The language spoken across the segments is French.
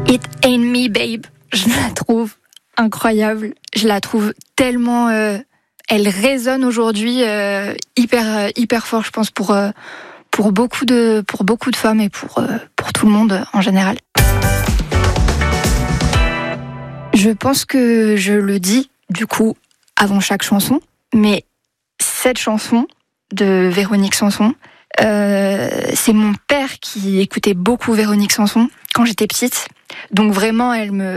It Ain't Me Babe, je la trouve incroyable, je la trouve tellement... elle résonne aujourd'hui hyper fort, je pense, pour beaucoup de femmes et pour tout le monde en général. Je pense que je le dis, du coup, avant chaque chanson, mais cette chanson de Véronique Sanson, c'est mon père qui écoutait beaucoup Véronique Sanson quand j'étais petite. Donc vraiment,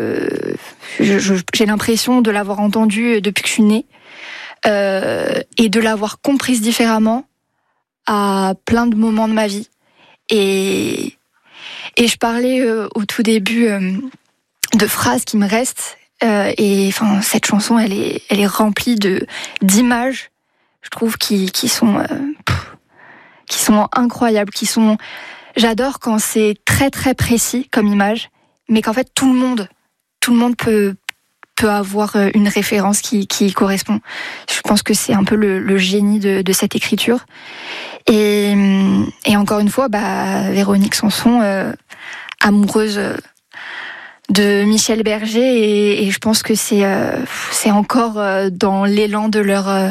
j'ai l'impression de l'avoir entendue depuis que je suis née et de l'avoir comprise différemment à plein de moments de ma vie. Et je parlais au tout début de phrases qui me restent. Et enfin, cette chanson, elle est remplie d'images, je trouve, qui sont incroyables, j'adore quand c'est très très précis comme image, mais qu'en fait tout le monde peut avoir une référence qui correspond. Je pense que c'est un peu le génie de cette écriture. Et encore une fois, Véronique Sanson, amoureuse de Michel Berger, et je pense que c'est encore dans l'élan de leur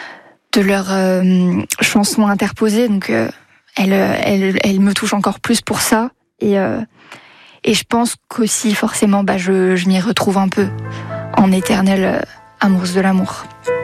chanson interposée, donc elle me touche encore plus pour ça, et je pense qu'aussi forcément je m'y retrouve un peu en éternelle amoureuse de l'amour.